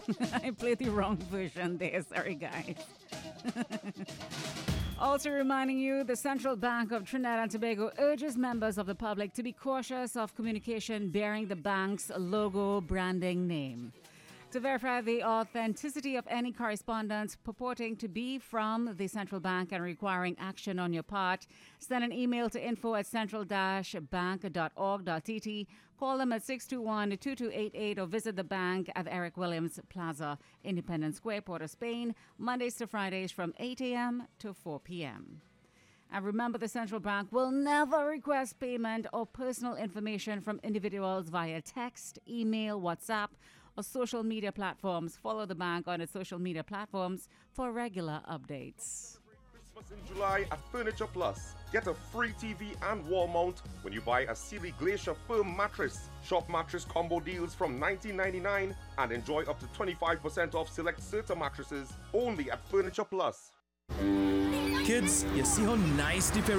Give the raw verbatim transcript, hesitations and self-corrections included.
I played the wrong version there. Sorry, guys. Also reminding you, the Central Bank of Trinidad and Tobago urges members of the public to be cautious of communication bearing the bank's logo branding name. To verify the authenticity of any correspondence purporting to be from the central bank and requiring action on your part, send an email to info at central dash bank dot org dot t t, call them at six two one, two two eight eight, or visit the bank at Eric Williams Plaza, Independence Square, Port of Spain, Mondays to Fridays from eight a.m. to four p.m. And remember, the central bank will never request payment or personal information from individuals via text, email, WhatsApp, or social media platforms. Follow the bank on its social media platforms for regular updates. Christmas in July at Furniture Plus. Get a free T V and wall mount when you buy a Sealy Glacier Firm mattress. Shop mattress combo deals from nineteen ninety-nine and enjoy up to twenty-five percent off select Serta mattresses only at Furniture Plus. Kids, you see how nice the